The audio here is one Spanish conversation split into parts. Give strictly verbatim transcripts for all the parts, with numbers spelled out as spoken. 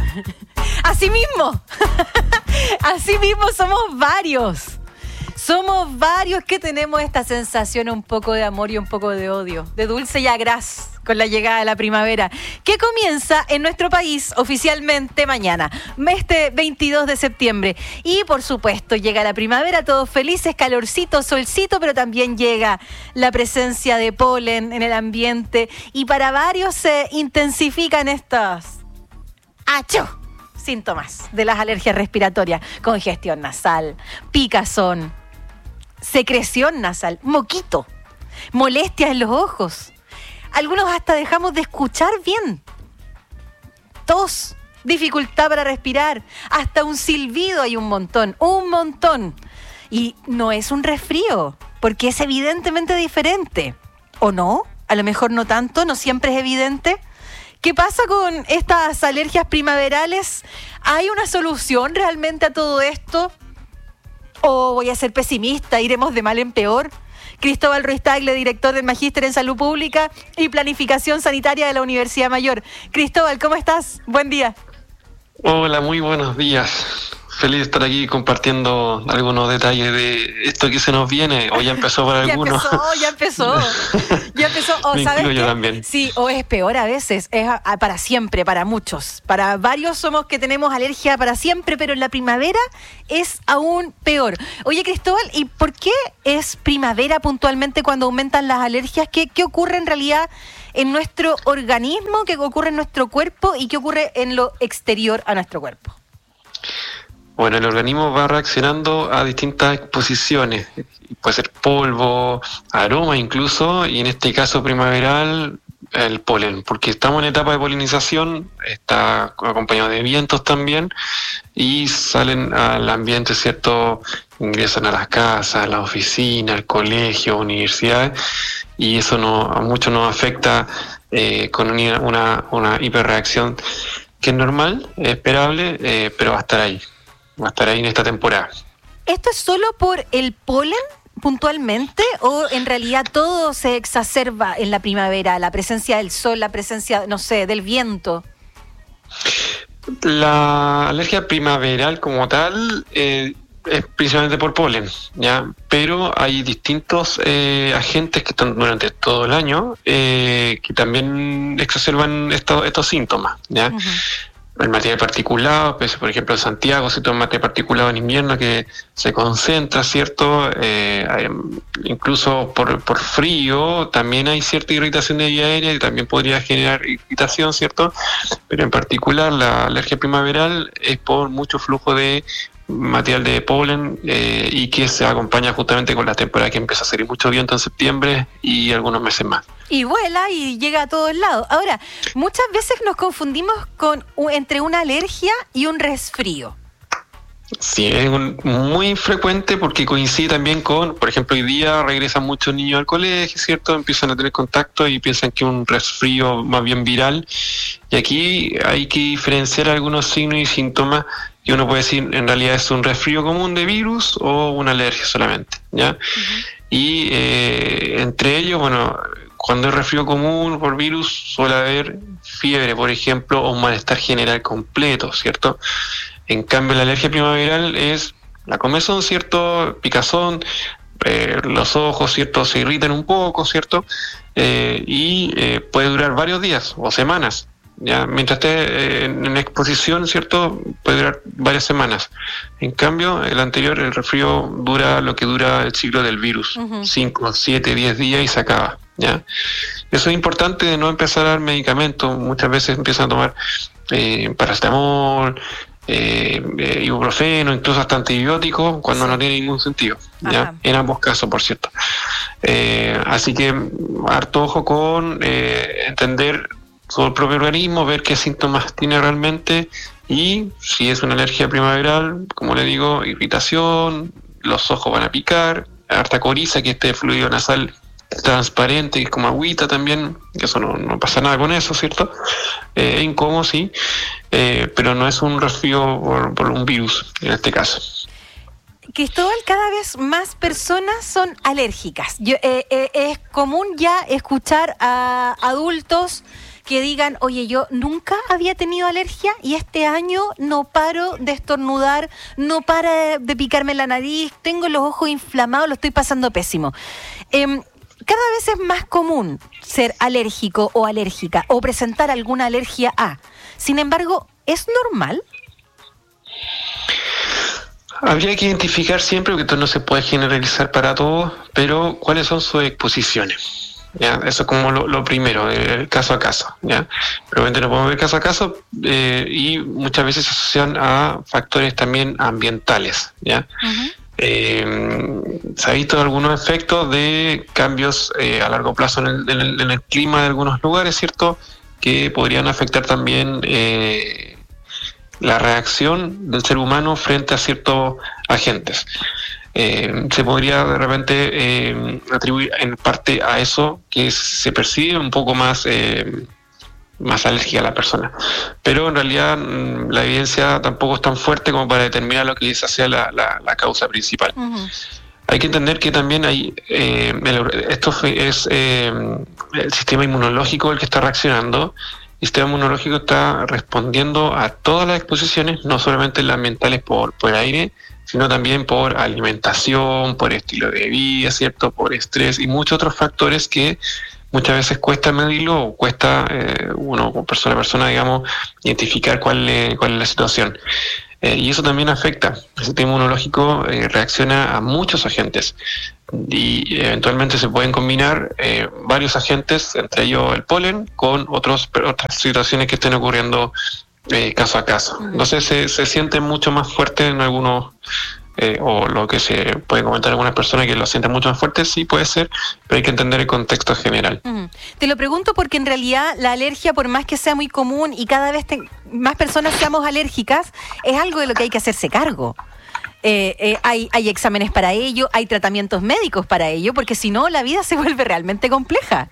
Así mismo, así mismo somos varios. Somos varios que tenemos esta sensación un poco de amor y un poco de odio, de dulce y agraz con la llegada de la primavera, que comienza en nuestro país oficialmente mañana, este veintidós de septiembre. Y por supuesto llega la primavera, todos felices, calorcito, solcito, pero también llega la presencia de polen en el ambiente y para varios se intensifican estos ¡achú! Síntomas de las alergias respiratorias: congestión nasal, picazón, secreción nasal, moquito, molestias en los ojos. Algunos hasta dejamos de escuchar bien. Tos, dificultad para respirar, hasta un silbido hay un montón, un montón. Y no es un resfrío, porque es evidentemente diferente. ¿O no? A lo mejor no tanto, no siempre es evidente. ¿Qué pasa con estas alergias primaverales? ¿Hay una solución realmente a todo esto? ¿O voy a ser pesimista, iremos de mal en peor? Cristóbal Ruiz Tagle, director del Magíster en Salud Pública y Planificación Sanitaria de la Universidad Mayor. Cristóbal, ¿cómo estás? Buen día. Hola, muy buenos días. Feliz de estar aquí compartiendo algunos detalles de esto que se nos viene, o ya empezó para ya algunos. Ya empezó, ya empezó. Ya empezó. O, Me ¿sabes incluyo qué? también. Sí, o es peor a veces, es a, a, para siempre, para muchos. Para varios somos que tenemos alergia para siempre, pero en la primavera es aún peor. Oye, Cristóbal, ¿y por qué es primavera puntualmente cuando aumentan las alergias? ¿Qué, qué ocurre en realidad en nuestro organismo? ¿Qué ocurre en nuestro cuerpo? ¿Y qué ocurre en lo exterior a nuestro cuerpo? Bueno, el organismo va reaccionando a distintas exposiciones, puede ser polvo, aroma incluso, y en este caso primaveral, el polen, porque estamos en etapa de polinización, está acompañado de vientos también, y salen al ambiente, ¿cierto? Ingresan a las casas, a las oficinas, al colegio, universidades, y eso no, a muchos nos afecta eh, con una, una, una hiperreacción que es normal, es esperable, eh, pero va a estar ahí. Va a estar ahí en esta temporada. ¿Esto es solo por el polen puntualmente o en realidad todo se exacerba en la primavera? La presencia del sol, la presencia, no sé, del viento. La alergia primaveral como tal eh, es principalmente por polen, ¿ya? Pero hay distintos eh, agentes que están durante todo el año eh, que también exacerban estos, estos síntomas, ¿ya? Uh-huh. El material particulado, pues, por ejemplo, en Santiago se toma material particulado en invierno que se concentra, ¿cierto? Eh, hay, incluso por, por frío también hay cierta irritación de vía aérea y también podría generar irritación, ¿cierto? Pero en particular la alergia primaveral es por mucho flujo de material de polen eh, y que se acompaña justamente con la temporada que empieza a salir mucho viento en septiembre y algunos meses más. Y vuela y llega a todos lados. Ahora, muchas veces nos confundimos con entre una alergia y un resfrío. Sí, es un, muy frecuente porque coincide también con, por ejemplo, hoy día regresan muchos niños al colegio, ¿cierto? Empiezan a tener contacto y piensan que es un resfrío más bien viral. Y aquí hay que diferenciar algunos signos y síntomas que uno puede decir en realidad es un resfrío común de virus o una alergia solamente, ¿ya? Uh-huh. Y eh, entre ellos, bueno, cuando es resfrío común por virus suele haber fiebre, por ejemplo, o un malestar general completo, ¿cierto? En cambio, la alergia primaveral es la comezón, ¿cierto? Picazón, eh, los ojos, ¿cierto? Se irritan un poco, ¿cierto? Eh, y eh, puede durar varios días o semanas, ¿ya? Mientras esté eh, en exposición, ¿cierto? Puede durar varias semanas. En cambio, el anterior, el resfrío, dura lo que dura el ciclo del virus, cinco, siete, diez días y se acaba, ¿ya? Eso es importante de no empezar a dar medicamentos. Muchas veces empiezan a tomar eh, paracetamol, Eh, eh, ibuprofeno, incluso hasta antibióticos, cuando sí. no tiene ningún sentido, ¿ya? En ambos casos, por cierto. Eh, así que harto ojo con eh, entender sobre el propio organismo, ver qué síntomas tiene realmente y si es una alergia primaveral, como le digo, irritación, los ojos van a picar, harta coriza, que este fluido nasal transparente y como agüita también, que eso no, no pasa nada con eso, ¿cierto? Eh, es incómodo, sí, eh, pero no es un resfrío por, por un virus en este caso. Cristóbal, cada vez más personas son alérgicas. Yo, eh, eh, es común ya escuchar a adultos que digan, oye, yo nunca había tenido alergia y este año no paro de estornudar, no para de picarme la nariz, tengo los ojos inflamados, lo estoy pasando pésimo. Eh, cada vez es más común ser alérgico o alérgica o presentar alguna alergia a. Sin embargo, ¿es normal? Habría que identificar siempre, porque esto no se puede generalizar para todos, pero cuáles son sus exposiciones. ¿Ya? Eso es como lo, lo primero, el caso a caso, ¿ya? Pero obviamente no podemos ver caso a caso eh, y muchas veces se asocian a factores también ambientales, ¿ya? Uh-huh. Eh, se ha visto algunos efectos de cambios eh, a largo plazo en el, en, el, en el clima de algunos lugares, ¿cierto? Que podrían afectar también eh, la reacción del ser humano frente a ciertos agentes. Eh, se podría de repente eh, atribuir en parte a eso que se percibe un poco más eh, más alérgica a la persona, pero en realidad mm, la evidencia tampoco es tan fuerte como para determinar lo que quizás sea la, la, la causa principal. Uh-huh. Hay que entender que también hay eh, el, esto es eh, el sistema inmunológico el que está reaccionando. El sistema inmunológico está respondiendo a todas las exposiciones, no solamente las ambientales por, por aire, sino también por alimentación, por estilo de vida, ¿cierto? Por estrés y muchos otros factores que muchas veces cuesta medirlo o cuesta eh, uno, persona a persona, digamos, identificar cuál es, cuál es la situación. Eh, y eso también afecta. El sistema inmunológico eh, reacciona a muchos agentes y eventualmente se pueden combinar eh, varios agentes, entre ellos el polen, con otros, otras situaciones que estén ocurriendo Eh, caso a caso. Entonces se, se siente mucho más fuerte en algunos, eh, o lo que se puede comentar algunas personas que lo sienten mucho más fuerte, sí puede ser, pero hay que entender el contexto general. Uh-huh. Te lo pregunto porque en realidad la alergia, por más que sea muy común y cada vez te, más personas seamos alérgicas, es algo de lo que hay que hacerse cargo. Eh, eh, hay, hay exámenes para ello, hay tratamientos médicos para ello, porque si no la vida se vuelve realmente compleja.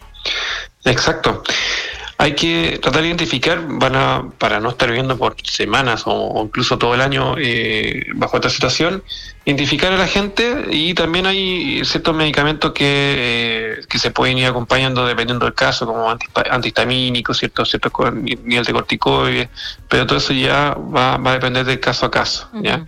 Exacto. Hay que tratar de identificar, van a, para no estar viviendo por semanas o, o incluso todo el año eh, bajo esta situación, identificar a la gente, y también hay ciertos medicamentos que, eh, que se pueden ir acompañando dependiendo del caso, como antihistamínicos, ciertos ciertos niveles de corticoides, pero todo eso ya va, va a depender del caso a caso. Uh-huh. ¿Ya?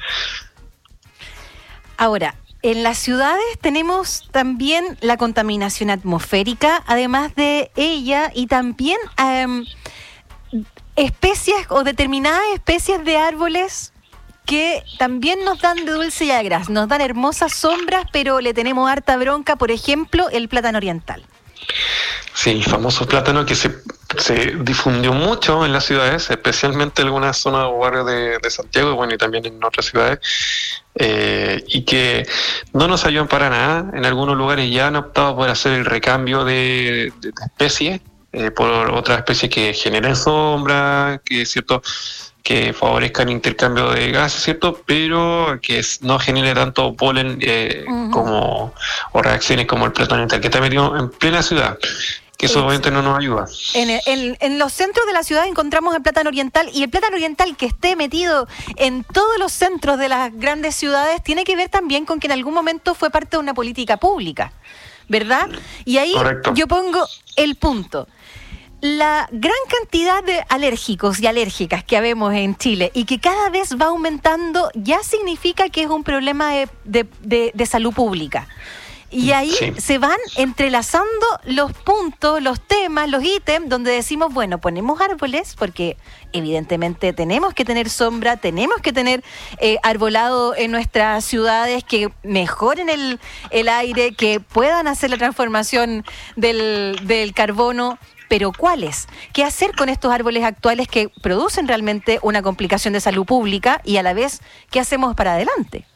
Ahora, en las ciudades tenemos también la contaminación atmosférica, además de ella, y también um, especies o determinadas especies de árboles que también nos dan de dulce y a gras, nos dan hermosas sombras, pero le tenemos harta bronca, por ejemplo, el plátano oriental. Sí, el famoso plátano que se, se difundió mucho en las ciudades, especialmente en algunas zonas o barrios de, de Santiago, bueno, y también en otras ciudades, eh, y que no nos ayudan para nada. En algunos lugares ya han optado por hacer el recambio de, de, de especies eh, por otras especies que generen sombra, que es cierto, que favorezcan intercambio de gases, ¿cierto? Pero que no genere tanto polen eh, uh-huh. como o reacciones como el plátano oriental, que está metido en plena ciudad, que eso obviamente no nos ayuda. En, el, en los centros de la ciudad encontramos el plátano oriental, y el plátano oriental que esté metido en todos los centros de las grandes ciudades tiene que ver también con que en algún momento fue parte de una política pública, ¿verdad? Y ahí Correcto. Yo pongo el punto. La gran cantidad de alérgicos y alérgicas que habemos en Chile y que cada vez va aumentando ya significa que es un problema de, de, de, de salud pública. Y ahí sí. se van entrelazando los puntos, los temas, los ítems, donde decimos, bueno, ponemos árboles porque evidentemente tenemos que tener sombra, tenemos que tener eh, arbolado en nuestras ciudades que mejoren el, el aire, que puedan hacer la transformación del, del carbono. Pero ¿cuáles? ¿Qué hacer con estos árboles actuales que producen realmente una complicación de salud pública? Y a la vez, ¿qué hacemos para adelante?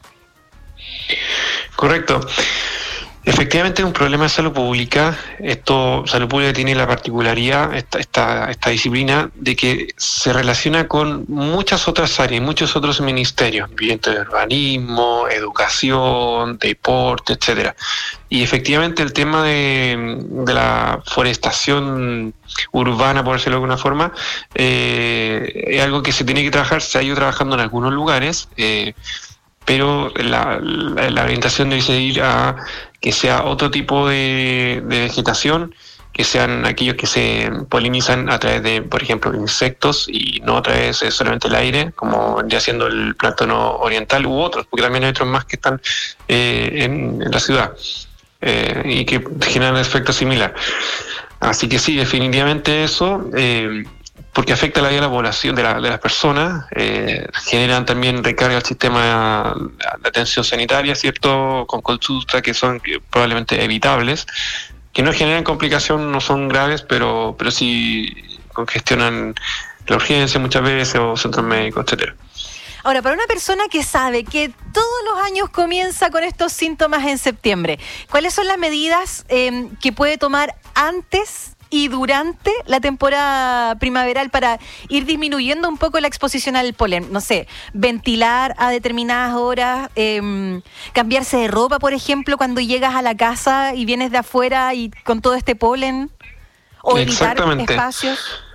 Correcto. Efectivamente es un problema de salud pública. Esto, salud pública tiene la particularidad, esta, esta, esta disciplina, de que se relaciona con muchas otras áreas, muchos otros ministerios, ambiente de urbanismo, educación, deporte, etcétera. Y efectivamente el tema de, de la forestación urbana, por decirlo de alguna forma, eh, es algo que se tiene que trabajar, se ha ido trabajando en algunos lugares, eh, pero la, la, la orientación debe ir a que sea otro tipo de, de vegetación que sean aquellos que se polinizan a través de, por ejemplo, insectos y no a través de solamente el aire, como vendría siendo el plántano oriental u otros, porque también hay otros más que están eh, en, en la ciudad eh, y que generan un efecto similar. Así que sí, definitivamente eso, eh, porque afecta la vida de la población, de, la, de las personas, eh, generan también recarga al sistema de atención sanitaria, ¿cierto?, con consultas que son probablemente evitables, que no generan complicación, no son graves, pero pero sí congestionan la urgencia muchas veces o centros médicos, etcétera. Ahora, para una persona que sabe que todos los años comienza con estos síntomas en septiembre, ¿cuáles son las medidas eh, que puede tomar antes y durante la temporada primaveral para ir disminuyendo un poco la exposición al polen? No sé, ventilar a determinadas horas, eh, cambiarse de ropa, por ejemplo, cuando llegas a la casa y vienes de afuera y con todo este polen, o evitar espacios.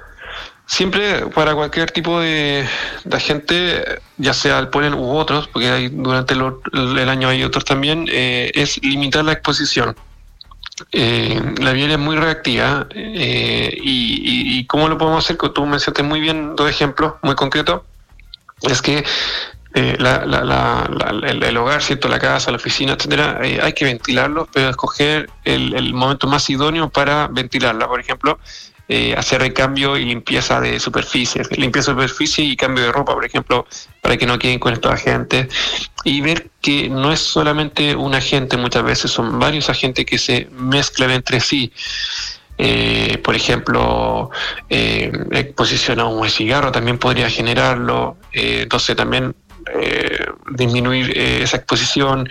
Siempre para cualquier tipo de, de agente, ya sea el polen u otros, porque hay, durante lo, el año hay otros también, eh, es limitar la exposición. Eh, la piel es muy reactiva eh, y, y, y ¿cómo lo podemos hacer? Tú mencionaste muy bien dos ejemplos muy concretos. Es que eh, la, la, la, la, el, el hogar, ¿cierto?, la casa, la oficina, etcétera, eh, hay que ventilarlos, pero escoger el, el momento más idóneo para ventilarla. Por ejemplo, Eh, hacer recambio y limpieza de superficies, limpieza de superficie y cambio de ropa, por ejemplo, para que no queden con estos agentes, y ver que no es solamente un agente, muchas veces son varios agentes que se mezclan entre sí. Eh, por ejemplo, eh, exposición a humo de cigarro también podría generarlo, eh, entonces también eh, disminuir eh, esa exposición.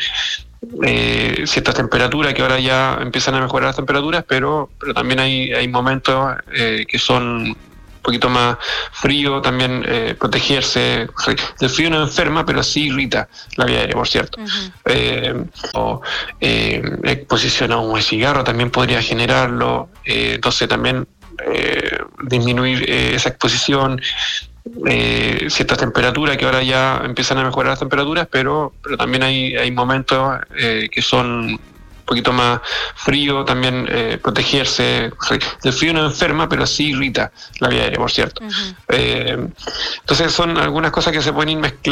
Eh, ciertas temperaturas, que ahora ya empiezan a mejorar las temperaturas, pero, pero también hay, hay momentos eh, que son un poquito más frío, también eh, protegerse. El frío no enferma, pero sí irrita la vía aérea, por cierto. Uh-huh. eh, o eh, exposición a humo de cigarro también podría generarlo, eh, entonces también eh, disminuir eh, esa exposición. Eh, ciertas temperaturas, que ahora ya empiezan a mejorar las temperaturas, pero, pero también hay, hay momentos eh, que son un poquito más frío, también eh, protegerse. El frío no enferma, pero sí irrita la vía aérea, por cierto. Uh-huh. eh, entonces son algunas cosas que se pueden ir mezclando.